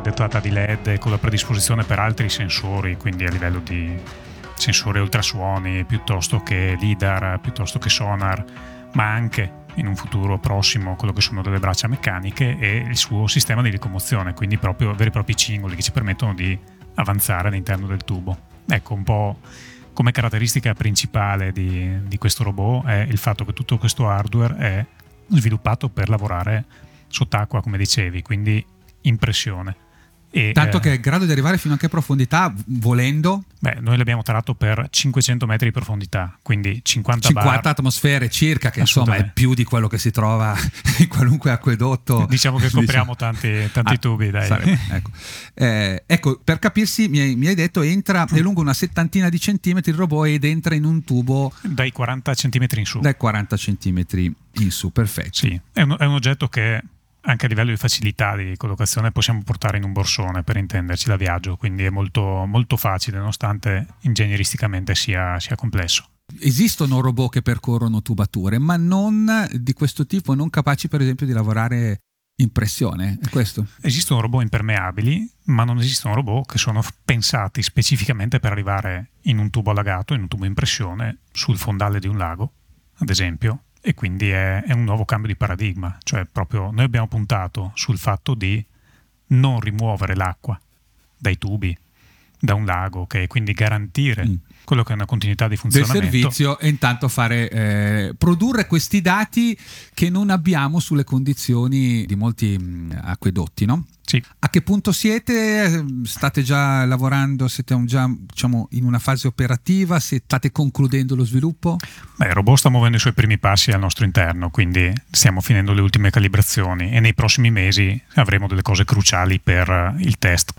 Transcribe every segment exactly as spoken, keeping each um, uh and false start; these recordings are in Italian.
dotata di L E D e con la predisposizione per altri sensori, quindi a livello di sensori ultrasuoni piuttosto che lidar, piuttosto che sonar, ma anche in un futuro prossimo quello che sono delle braccia meccaniche e il suo sistema di locomozione, quindi proprio veri e propri cingoli che ci permettono di avanzare all'interno del tubo. Ecco, un po' come caratteristica principale di, di questo robot è il fatto che tutto questo hardware è sviluppato per lavorare sott'acqua, come dicevi, quindi in pressione. E, tanto eh, che è in grado di arrivare fino a che profondità, volendo? Beh, noi l'abbiamo tarato per cinquecento metri di profondità, quindi cinquanta, cinquanta bar. atmosfere circa, che insomma è più di quello che si trova in qualunque acquedotto. Diciamo che copriamo diciamo. tanti, tanti ah, tubi, dai. Sarebbe, ecco. Eh, ecco, per capirsi, mi hai, mi hai detto, entra, è lungo una settantina di centimetri il robot ed entra in un tubo dai quaranta centimetri in su. Dai quaranta centimetri in su, perfetto. Sì, è un, è un oggetto che anche a livello di facilità di collocazione possiamo portare in un borsone, per intenderci, da viaggio, quindi è molto, molto facile, nonostante ingegneristicamente sia, sia complesso. Esistono robot che percorrono tubature, ma non di questo tipo, non capaci per esempio di lavorare in pressione, è questo? Esistono robot impermeabili, ma non esistono robot che sono pensati specificamente per arrivare in un tubo allagato, in un tubo in pressione, sul fondale di un lago, ad esempio. E quindi è, è un nuovo cambio di paradigma, cioè proprio noi abbiamo puntato sul fatto di non rimuovere l'acqua dai tubi, da un lago, okay? Quindi garantire mm. quello che è una continuità di funzionamento del servizio e intanto fare eh, produrre questi dati che non abbiamo sulle condizioni di molti mh, acquedotti, no? Sì. A che punto siete? State già lavorando? Siete già diciamo in una fase operativa? State concludendo lo sviluppo? Beh, il robot sta muovendo i suoi primi passi al nostro interno, quindi stiamo finendo le ultime calibrazioni e nei prossimi mesi avremo delle cose cruciali per il test.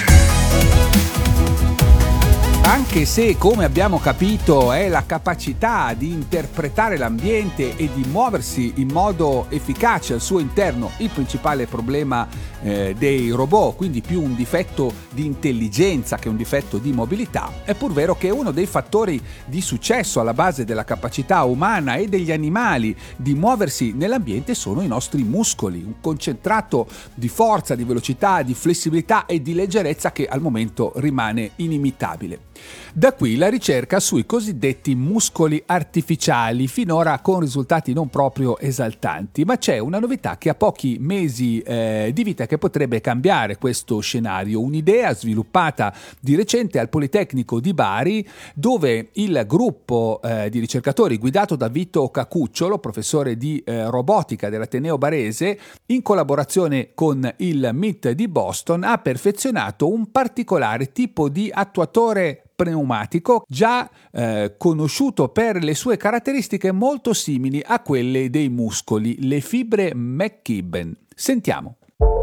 Anche se, come abbiamo capito, è la capacità di interpretare l'ambiente e di muoversi in modo efficace al suo interno il principale problema eh, dei robot, quindi più un difetto di intelligenza che un difetto di mobilità, è pur vero che uno dei fattori di successo alla base della capacità umana e degli animali di muoversi nell'ambiente sono i nostri muscoli, un concentrato di forza, di velocità, di flessibilità e di leggerezza che al momento rimane inimitabile. Da qui la ricerca sui cosiddetti muscoli artificiali, finora con risultati non proprio esaltanti, ma c'è una novità che ha pochi mesi eh, di vita che potrebbe cambiare questo scenario, un'idea sviluppata di recente al Politecnico di Bari, dove il gruppo eh, di ricercatori guidato da Vito Cacucciolo, professore di eh, robotica dell'Ateneo Barese, in collaborazione con il M I T di Boston, ha perfezionato un particolare tipo di attuatore pneumatico già eh, conosciuto per le sue caratteristiche molto simili a quelle dei muscoli, le fibre McKibben. Sentiamo.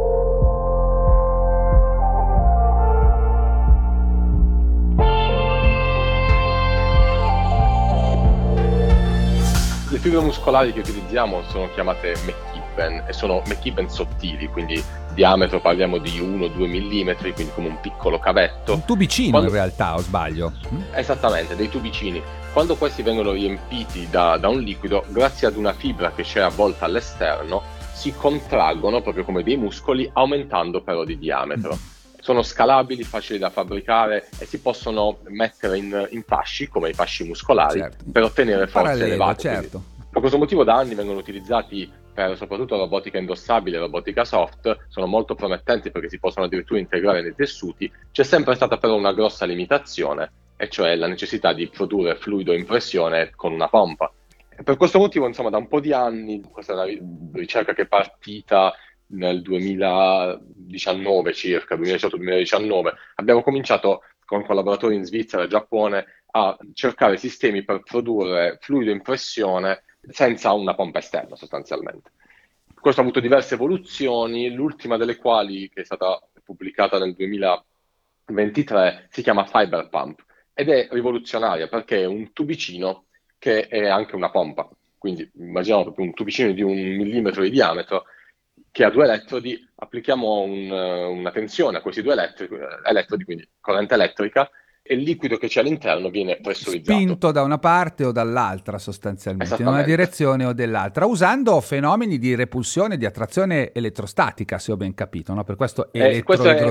Le fibre muscolari che utilizziamo sono chiamate McKibben e sono McKibben sottili, quindi diametro parliamo di uno due millimetri, quindi come un piccolo cavetto. Un tubicino Quando... in realtà, o sbaglio? Esattamente, dei tubicini. Quando questi vengono riempiti da, da un liquido, grazie ad una fibra che c'è avvolta all'esterno, si contraggono proprio come dei muscoli, aumentando però di diametro. Mm. Sono scalabili, facili da fabbricare e si possono mettere in, in fasci, come i fasci muscolari, certo, per ottenere forze parallelo, elevate. Certo. Quindi, per questo motivo da anni vengono utilizzati per soprattutto robotica indossabile e robotica soft, sono molto promettenti perché si possono addirittura integrare nei tessuti. C'è sempre stata però una grossa limitazione, e cioè la necessità di produrre fluido in pressione con una pompa. E per questo motivo, insomma, da un po' di anni, questa è una ricerca che è partita nel duemiladiciannove circa, duemiladiciotto duemiladiciannove, abbiamo cominciato con collaboratori in Svizzera e Giappone a cercare sistemi per produrre fluido in pressione senza una pompa esterna sostanzialmente. Questo ha avuto diverse evoluzioni, l'ultima delle quali, che è stata pubblicata nel duemilaventitré, si chiama Fiber Pump ed è rivoluzionaria perché è un tubicino che è anche una pompa, quindi immaginiamo proprio un tubicino di un millimetro di diametro che ha due elettrodi, applichiamo un, una tensione a questi due elettrodi, elettrodi, quindi corrente elettrica, e il liquido che c'è all'interno viene pressurizzato. Spinto da una parte o dall'altra sostanzialmente, in una direzione o dell'altra, usando fenomeni di repulsione, di attrazione elettrostatica, se ho ben capito, no? Per questo eh, questo è